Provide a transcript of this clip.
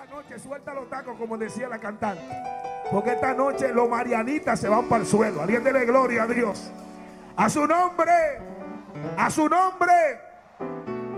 Esta noche suelta los tacos, como decía la cantante. Porque esta noche los marianitas se van para el suelo. Alguien dele gloria a Dios. A su nombre. A su nombre.